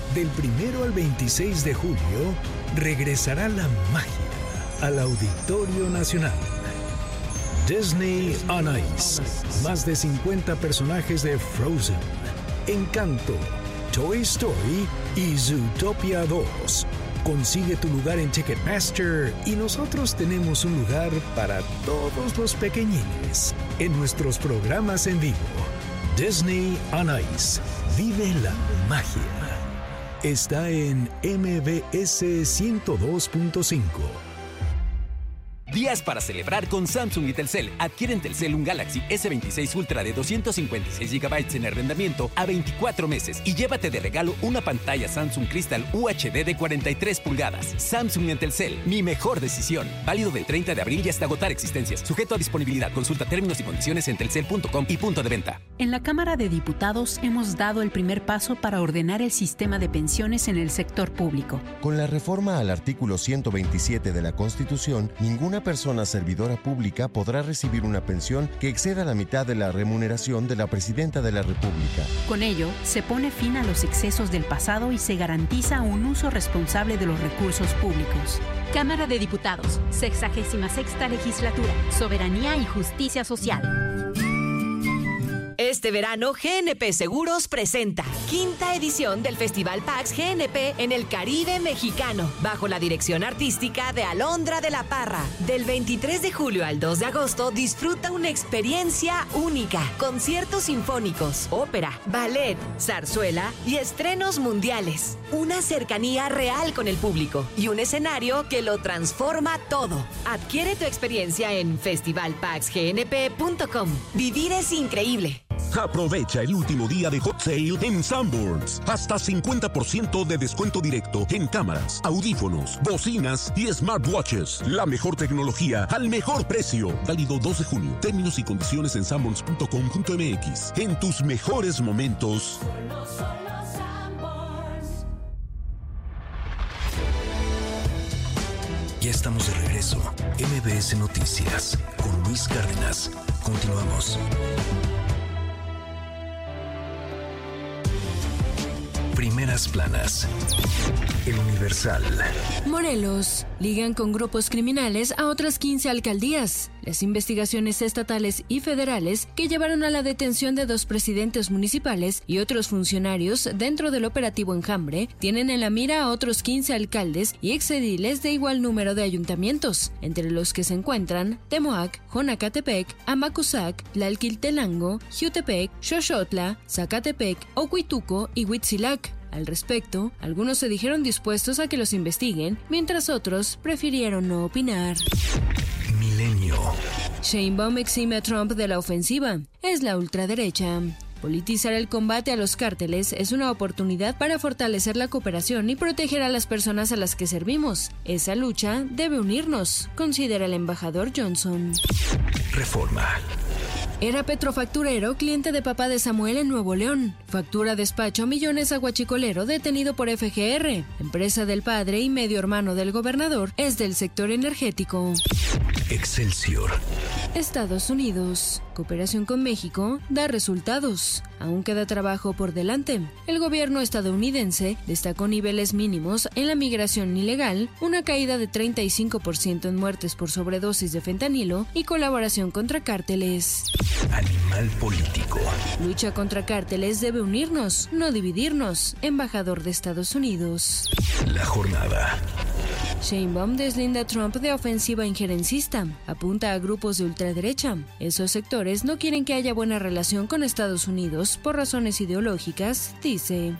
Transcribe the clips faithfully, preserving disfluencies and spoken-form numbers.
Del primero al veintiséis de julio, regresará la magia al Auditorio Nacional. Disney on Ice. Más de cincuenta personajes de Frozen, Encanto, Toy Story y Zootopia dos. Consigue tu lugar en Ticketmaster y nosotros tenemos un lugar para todos los pequeñines en nuestros programas en vivo. Disney on Ice. Vive la magia. Está en M B S ciento dos punto cinco. Días para celebrar con Samsung y Telcel. Adquiere en Telcel un Galaxy ese veintiséis Ultra de doscientos cincuenta y seis gigabytes en arrendamiento a veinticuatro meses y llévate de regalo una pantalla Samsung Crystal U H D de cuarenta y tres pulgadas. Samsung en Telcel, mi mejor decisión. Válido del treinta de abril y hasta agotar existencias. Sujeto a disponibilidad. Consulta términos y condiciones en telcel punto com y punto de venta. En la Cámara de Diputados hemos dado el primer paso para ordenar el sistema de pensiones en el sector público. Con la reforma al artículo ciento veintisiete de la Constitución, ninguna persona servidora pública podrá recibir una pensión que exceda la mitad de la remuneración de la Presidenta de la República. Con ello, se pone fin a los excesos del pasado y se garantiza un uso responsable de los recursos públicos. Cámara de Diputados, sexagésima sexta legislatura, Soberanía y Justicia Social. Este verano, G N P Seguros presenta quinta edición del Festival PAX G N P en el Caribe mexicano, bajo la dirección artística de Alondra de la Parra. Del veintitrés de julio al dos de agosto, disfruta una experiencia única. Conciertos sinfónicos, ópera, ballet, zarzuela y estrenos mundiales. Una cercanía real con el público y un escenario que lo transforma todo. Adquiere tu experiencia en festival pax g n p punto com. Vivir es increíble. Aprovecha el último día de Hot Sale en Sanborns. Hasta cincuenta por ciento de descuento directo en cámaras, audífonos, bocinas y smartwatches. La mejor tecnología al mejor precio. Válido dos de junio. Términos y condiciones en sanborns punto com punto m x. En tus mejores momentos. Ya estamos de regreso. M B S Noticias con Luis Cárdenas. Continuamos. Primeras planas. El Universal. Morelos. Ligan con grupos criminales a otras quince alcaldías. Las investigaciones estatales y federales que llevaron a la detención de dos presidentes municipales y otros funcionarios dentro del operativo Enjambre tienen en la mira a otros quince alcaldes y exediles de igual número de ayuntamientos, entre los que se encuentran Temoac, Jonacatepec, Amacuzac, Tlalquiltelango, Jiutepec, Xoxotla, Zacatepec, Ocuituco y Huitzilac. Al respecto, algunos se dijeron dispuestos a que los investiguen, mientras otros prefirieron no opinar. Milenio. Sheinbaum exime a Trump de la ofensiva. Es la ultraderecha. Politizar el combate a los cárteles es una oportunidad para fortalecer la cooperación y proteger a las personas a las que servimos. Esa lucha debe unirnos, considera el embajador Johnson. Reforma. Era petrofacturero, cliente de papá de Samuel en Nuevo León. Factura despacho millones a guachicolero detenido por F G R. Empresa del padre y medio hermano del gobernador, es del sector energético. Excelsior. Estados Unidos. Cooperación con México da resultados. Aún queda trabajo por delante. El gobierno estadounidense destacó niveles mínimos en la migración ilegal, una caída de treinta y cinco por ciento en muertes por sobredosis de fentanilo y colaboración contra cárteles. Animal político. Lucha contra cárteles debe unirnos, no dividirnos. Embajador de Estados Unidos. La jornada. Sheinbaum deslinda a Trump de ofensiva injerencista. Apunta a grupos de ultraderecha. Esos sectores no quieren que haya buena relación con Estados Unidos por razones ideológicas, dice.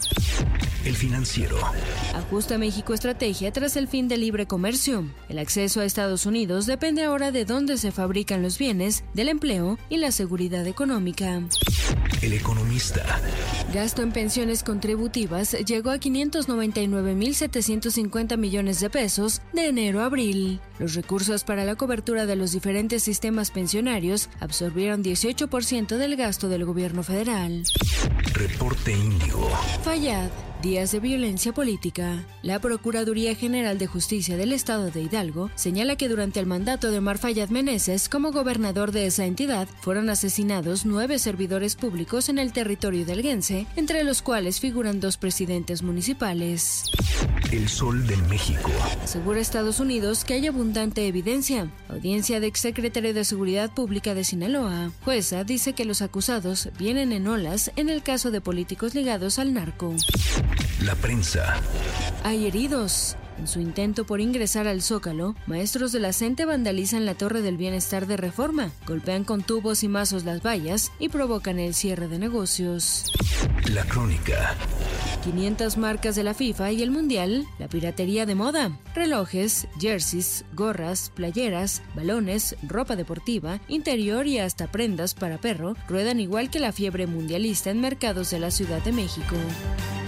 El Financiero. Ajusta México estrategia tras el fin del libre comercio. El acceso a Estados Unidos depende ahora de dónde se fabrican los bienes, del empleo y la seguridad económica. El Economista. Gasto en pensiones contributivas llegó a quinientos noventa y nueve mil setecientos cincuenta millones de pesos de enero a abril. Los recursos para la cobertura de los diferentes sistemas pensionarios absorbieron dieciocho por ciento del gasto del gobierno federal. Reporte Índigo. Fayad. días de violencia política. La Procuraduría General de Justicia del Estado de Hidalgo señala que durante el mandato de Omar Fayad Meneses como gobernador de esa entidad fueron asesinados nueve servidores públicos en el territorio hidalguense, entre los cuales figuran dos presidentes municipales. El Sol de México. Asegura Estados Unidos que hay abundante evidencia. Audiencia de exsecretario de Seguridad Pública de Sinaloa. Jueza dice que los acusados vienen en olas en el caso de políticos ligados al narco. La prensa. Hay heridos. En su intento por ingresar al Zócalo, maestros de la CENTE vandalizan la Torre del Bienestar de Reforma, golpean con tubos y mazos las vallas y provocan el cierre de negocios. La Crónica. quinientas marcas de la FIFA y el Mundial, la piratería de moda, relojes, jerseys, gorras, playeras, balones, ropa deportiva, interior y hasta prendas para perro ruedan igual que la fiebre mundialista en mercados de la Ciudad de México.